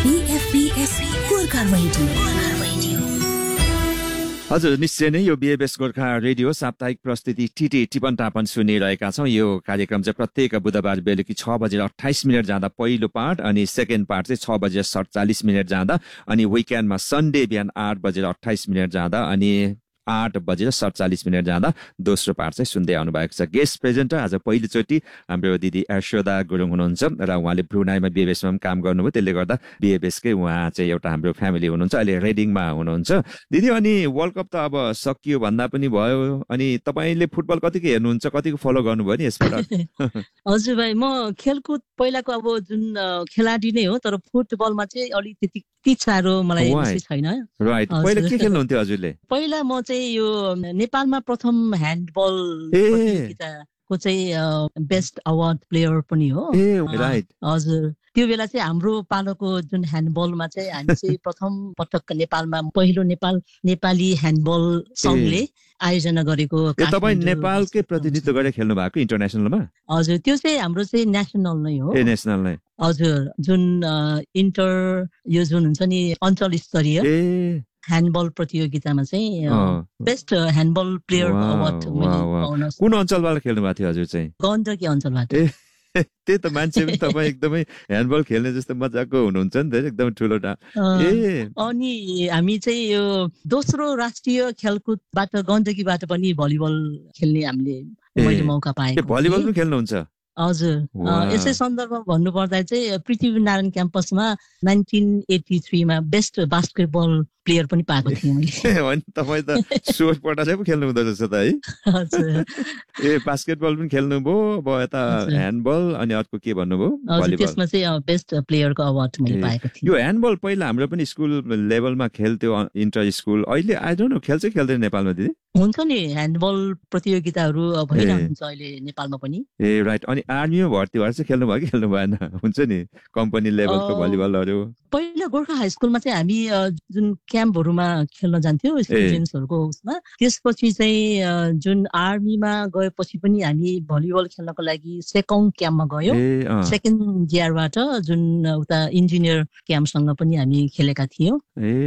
BFBS Gorkha radio. हजुर, निश्चय नै यो बीएफएस गोर्खा रेडियो साप्ताहिक प्रस्तुति टिटी टिपन टापन सुनिरहेका छौँ। यो कार्यक्रम चाहिँ प्रत्येक बुधबार बेलुकी 6:28 जाँदा पहिलो पार्ट अनि सेकेन्ड पार्ट चाहिँ 6:47 जाँदा अनि विकेन्डमा सन्डे बिहान 8:28 जाँदा अनि 8:47 जाँदा दोस्रो पार्ट चाहिँ सुन्दै आउनु भएको छ। गेस्ट प्रेजेन्टर आज पहिलोचोटि हाम्रो दिदी यशोदा गुरुङ हुनुहुन्छ र उहाँले ब्रुनाईमा बीएफएसमा पनि काम गर्नुभयो, त्यसले गर्दा बीएफएसकै उहाँ चाहिँ एउटा हाम्रो फ्यामिली हुनुहुन्छ, अहिले रेडिङमा हुनुहुन्छ। दिदी, अनि वर्ल्ड कप त अब सकियो भन्दा पनि भयो, अनि तपाईँले फुटबल कतिको हेर्नुहुन्छ, कतिको फलो गर्नुभयो नि यसबाट? हजुर भाइ, म खेलकुद पहिलाको अब जुन खेलाडी नै हो, तर फुटबलमा चाहिँ अलिक त्यति साह्रो मलाई छैन। राइट, पहिला के खेल्नुहुन्थ्यो हजुरले? पहिला म चाहिँ यो नेपालमा प्रथम ह्यान्डबल प्रतियोगिताको चाहिँ बेस्ट अवार्ड प्लेयर पनि हो। हजुर, त्यो बेला चाहिँ हाम्रो पालोको जुन ह्यान्डबलमा चाहिँ हामी चाहिँ प्रथम पटक नेपालमा पहिलो नेपाली ह्यान्डबल सङ्घले आयोजना गरेको। तपाईँ नेपालकै प्रतिनिधित्व गरेर खेल्नु भएको इन्टरनेसनलमा? हजुर, त्यो चाहिँ हाम्रो चाहिँ नेसनल नै हो। नेसनल नै? हजुर, जुन इन्टर यो जुन हुन्छ नि अञ्चल स्तरीय ह्यान्डबल प्रतियोगितामा चाहिँ बेस्ट ह्यान्डबल प्लेयर अवार्ड मैले। कुन अञ्चलबाट खेल्नु भएको थियो हजुर चाहिँ? गण्डकी अञ्चलबाट। त्यही त, मान्छे पनि तपाईँ एकदमै ह्यान्डबल खेल्ने जस्तो मजाको हुनुहुन्छ नि त, एकदमै ठुलो। अनि हामी चाहिँ यो दोस्रो राष्ट्रिय खेलकुदबाट गण्डकीबाट पनि भलिबल खेल्ने मैले मौका पाएको। भलिबल पनि खेल्नुहुन्छ? हजुर, यसै सन्दर्भमा भन्नुपर्दा चाहिँ पृथ्वीनारायण क्याम्पसमा 1983 मा बेस्ट बास्केटबल प्लेयर पनि पाएको थिएँ मैले। तपाईँ त सोच पटासे पो खेल्नु हुँदो रहेछ त है? हजुर। बास्केटबल पनि खेल्नुभयो, अब यता ह्यान्डबल, अनि अर्को के भन्नुभयो? त्यसमा चाहिँ बेस्ट प्लेयरको अवार्ड मैले पाएको थिएँ। यो ह्यान्डबल पहिला हाम्रो पनि स्कुल लेभलमा खेल्थ्यो, इन्टर स्कुल। अहिले आई डोन्ट नो खेल्छ खेल्दैन नेपालमा दिदी? हुन्छ नि, ह्यान्डबल प्रतियोगिताहरू भइरहन्छ अहिले नेपालमा पनि। राइट। अनि आर्मीमा भर्ती भएर चाहिँ खेल्नु भयो कि खेल्नु भएन? हुन्छ नि कम्पनी लेभलको भलिबलहरू। पहिला गोर्खा हाई स्कुलमा चाहिँ हामी जुन क्याम्पहरूमा खेल्न जान्थ्यौँ स्टुडेन्ट्सहरूको उसमा। त्यसपछि चाहिँ जुन आर्मीमा गएपछि पनि हामी भलिबल खेल्नको लागि सेकौं क्याम्पमा गयौँ। सेकेन्ड इयरबाट जुन उता इन्जिनियर क्याम्पसँग पनि हामी खेलेका थियौँ।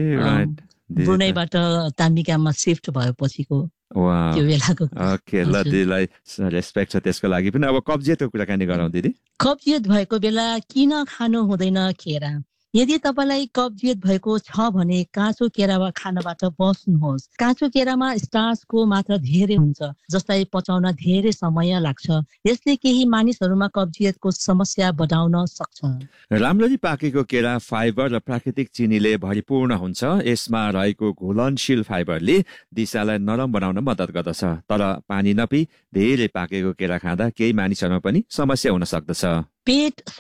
ब्रुनाईबाट तामी क्याम्पमा सिफ्ट भएपछिको त्यो बेलाको। ओके, ल दिदीलाई रेस्पेक्ट छ त्यसको लागि पनि। अब कब्जियतको कुराकानी गरौँ दिदी। कब्जियत भएको बेला किन खानु हुँदैन केरा? यदि तपाईलाई कब्जियत भएको छ भने काँचो केरा खानबाट बस्नुहोस्। काँचो केरामा स्टार्चको मात्रा धेरै हुन्छ, जसलाई पचाउन धेरै समय लाग्छ। यसले केही मानिसहरूमा कब्जियतको समस्या बढाउन सक्छ। राम्ररी पाकेको केरा फाइबर र प्राकृतिक चिनीले भरिपूर्ण हुन्छ। यसमा रहेको घुलनशील फाइबरले दिशालाई नरम बनाउन मद्दत गर्दछ। तर पानी नपी धेरै पाकेको केरा खाँदा केही मानिसहरूमा पनि समस्या हुन सक्दछ। पेट